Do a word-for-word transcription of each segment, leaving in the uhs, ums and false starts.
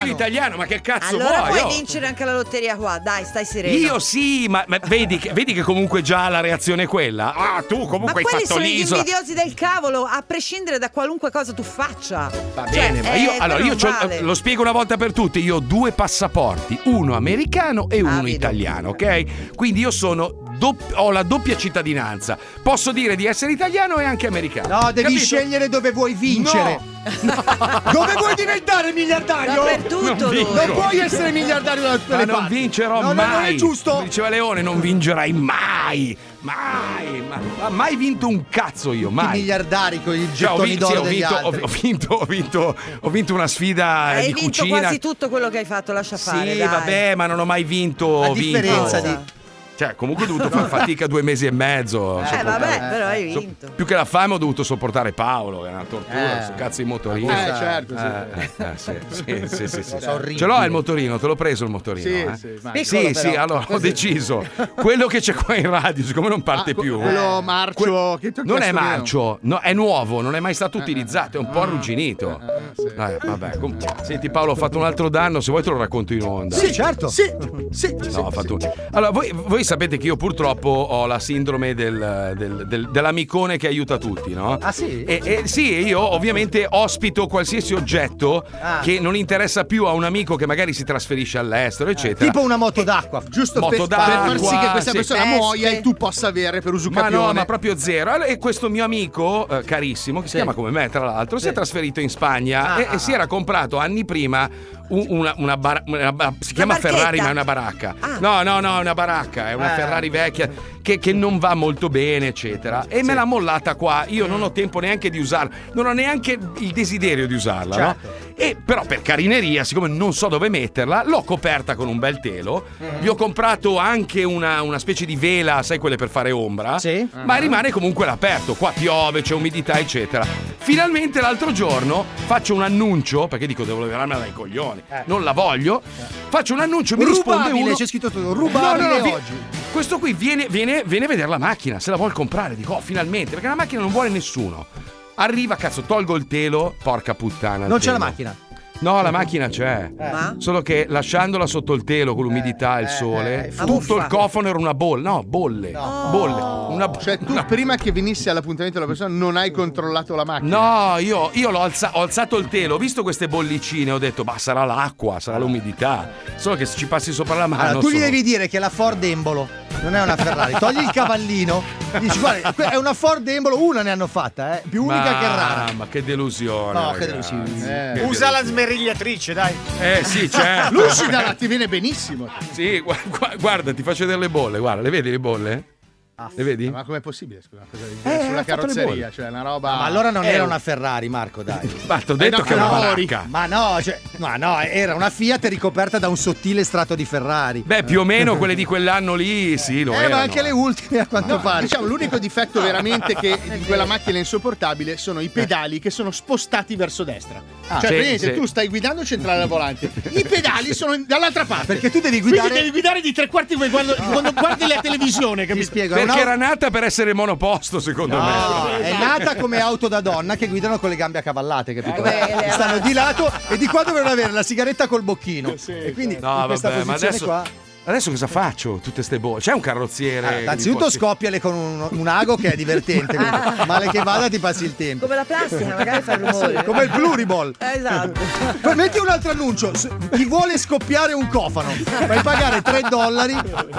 italiano, ma che cazzo allora vuoi? puoi oh? vincere anche la lotteria qua, dai, stai sereno. Io sì, ma, ma vedi, che, vedi che comunque già la reazione è quella. Ah, tu comunque ma hai quelli fatto sono l'isola. gli invidiosi del cavolo, a prescindere da qualunque cosa tu faccia. Va Cioè, bene, ma eh, io allora io c'ho- vale. lo spiego una volta per tutte. Io ho due passaporti, uno americano e uno vedo. italiano, ok? Quindi io sono dopp- ho la doppia cittadinanza. Posso dire di essere italiano e anche americano. No, devi Capito? scegliere dove vuoi vincere. No. Dove vuoi diventare miliardario? Dappertutto Non lui. vinco. Non puoi essere miliardario da tutte Ma le non parti. vincerò no, mai. No, non è giusto. Come diceva Leone, non vincerai mai. Mai. Ma, ma mai vinto un cazzo io, I mai. miliardari con i Cioè, ho, gettoni vinto, sì, d'oro ho, degli vinto, ho, altri. ho vinto, ho vinto, ho vinto una sfida Hai di vinto cucina. quasi tutto quello che hai fatto, lascia fare. Sì, dai. vabbè, ma non ho mai vinto. A ho vinto. differenza di Cioè, comunque ho dovuto fare fatica due mesi e mezzo. Eh, sopportare- vabbè, però hai so- vinto. più che la fame ho dovuto sopportare Paolo, che è una tortura, Eh. questo cazzo di motorino. Eh, certo, sì. Eh, eh, sì, sì, sì, sì, sì. Sono orribili. Ce l'ho il motorino, te l'ho preso il motorino. Sì, eh. sì, ma- sì, Piccolo, sì, però. allora ho deciso. Quello che c'è qua in radio, siccome non parte Ah, que- più. quello marcio che ti ho Non è chiesto di- marcio, no, è nuovo, non è mai stato utilizzato, è un po' arrugginito. eh, sì. Eh, vabbè, com- senti Paolo, ho fatto un altro danno, se vuoi te lo racconto in onda. Sì, certo. Sì, sì, sì, No, ho fatto un- Allora, voi, voi sapete che io purtroppo ho la sindrome del, del- del- dell'amicone che aiuta tutti, no? Ah, sì? E, e sì, io ovviamente ospito qualsiasi oggetto Ah. che non interessa più a un amico che magari si trasferisce all'estero, eccetera. Tipo una moto d'acqua. Giusto Moto per, per d'acqua, far sì che questa sì. persona Veste. muoia e tu possa avere per uso Ma capione. no, ma proprio zero. Allora, E questo mio amico eh, carissimo, che si Sì. chiama come me, tra l'altro, si è trasferito in Spagna Ah, e, ah, e si era comprato anni prima un- una, una bar- una ba- si chiama barchetta? Ferrari, ma è una baracca. Ah. No, no, no, è una baracca, è una Eh. Ferrari vecchia che, che non va molto bene, eccetera. E me l'ha mollata qua. Io non ho tempo neanche di usarla, non ho neanche il desiderio di usarla, Certo. no? E però per carineria, siccome non so dove metterla, l'ho coperta con un bel telo. Mm. Vi ho comprato anche una, una specie di vela, sai, quelle per fare ombra. Sì. Ma rimane comunque all'aperto. Qua piove, c'è umidità, eccetera. Finalmente l'altro giorno faccio un annuncio, perché dico devo levarmela dai coglioni, Eh. non la voglio. Faccio un annuncio, mi risponde Rubabile, uno. c'è scritto tutto. Rubabile No, no, no, vi- oggi. Questo qui viene, viene, viene a vedere la macchina, se la vuol comprare. Dico, oh, finalmente, perché la macchina non vuole nessuno. Arriva, cazzo, tolgo il telo, porca puttana. il Non c'è la telo. macchina. No, la macchina c'è. Ma? Solo che lasciandola sotto il telo con l'umidità e il eh, sole, eh, tutto fuffa. il cofano era una bolla. No, bolle. Bolle. Una, Cioè, tu una- prima che venisse all'appuntamento la persona non hai controllato la macchina. No, io, io l'ho alza- ho alzato il telo, ho visto queste bollicine, ho detto, ma sarà l'acqua, sarà l'umidità. Solo che se ci passi sopra la mano. Allora, tu gli sono- devi dire che la Ford Embolo non è una Ferrari. Togli il cavallino. Dici, guarda, que- è una Ford Embolo, una ne hanno fatta, eh. Più unica ma, che rara. Ma che delusione. No, che ragazzi. delusione. Eh. Che Usa la delusione. smerigliatrice, dai. Eh sì, certo. Lucida ti viene benissimo. Sì, gu- gu- guarda, ti faccio vedere le bolle, guarda, le vedi le bolle? Le vedi? Ma com'è possibile, scusa? Cosa devi Eh, dire ha sulla fatto le carrozzeria, bolle. cioè una roba. Ma allora non Eh, era una Ferrari, Marco, dai. Ma ti ho detto no, che è una no, baracca. Ma no, cioè, ma no, era una Fiat ricoperta da un sottile strato di Ferrari. Beh, più o meno quelle di quell'anno lì, sì, lo eh, erano. ma anche le ultime a quanto No, pare. diciamo l'unico difetto veramente che di quella macchina è insopportabile sono i pedali che sono spostati verso destra. Ah, cioè, sì, praticamente sì. tu stai guidando centrale al volante, i pedali sono in- dall'altra parte. Perché tu devi Quindi guidare. devi guidare di tre quarti come quando, quando guardi la televisione, Ti capito? spiego, è Perché una- era nata per essere monoposto, secondo No, me. è nata come auto da donna che guidano con le gambe accavallate, capito? Come le Stanno di lato e di qua dovevano avere la sigaretta col bocchino. E quindi No, in questa vabbè, ma posizione adesso, qua. adesso cosa faccio? Tutte ste bolle. C'è un carrozziere. Ah, che mi innanzitutto può- scoppiale con un, un ago che è divertente. quindi male che vada ti passi il tempo. Come la plastica, magari fa il rumore. Come il pluriball. Eh, esatto. Poi metti un altro annuncio. S- Chi vuole scoppiare un cofano, fai pagare tre dollari.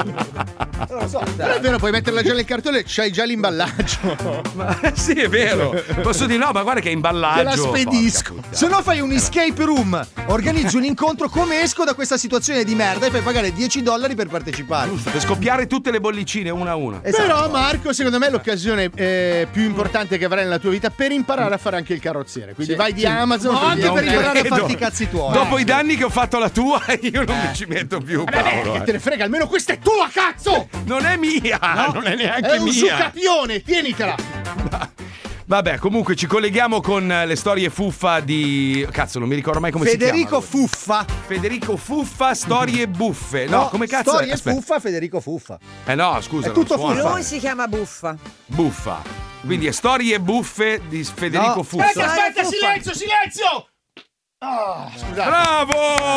Non lo so. Però è vero, puoi metterla già nel cartone, c'hai già l'imballaggio. Ma, sì, è vero. Posso dire no, ma guarda che è imballaggio. Te la spedisco. Porca puttana. Se no fai un escape room, organizzi un incontro, come esco da questa situazione di merda e fai pagare dieci dollari per partecipare. Giusto, per scoppiare tutte le bollicine una a una. Esatto. Però Marco, secondo me è l'occasione eh, più importante che avrai nella tua vita per imparare a fare anche il carrozziere. Quindi Sì, vai di sì. Amazon, No, anche prendi- per imparare a credo. farti i cazzi tuoi. Dopo i danni che ho fatto alla tua, io non mi ci metto più, Vabbè, Paolo. che eh. te ne frega, almeno questa è tua, cazzo! Non è mia, non è neanche È un mia. succapione, tienitela! Vabbè, comunque ci colleghiamo con eh, le storie fuffa di. Cazzo, non mi ricordo mai come Federico si chiama. Fuffa. Federico Fuffa, storie buffe. No, come cazzo Storie Aspetta. Fuffa, Federico Fuffa. Eh no, scusa. È tutto non suona. Lui si chiama Buffa. Buffa. Quindi è storie buffe di Federico No. Fuffa. Aspetta, Storie aspetta, fuffa. silenzio, silenzio! Ah, scusate. Bravo!